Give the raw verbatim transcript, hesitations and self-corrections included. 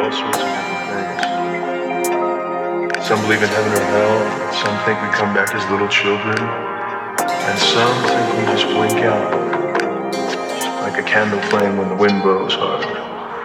all sorts of different things. Some believe in heaven or hell, some think we come back as little children, and some think we just blink out like a candle flame when the wind blows hard.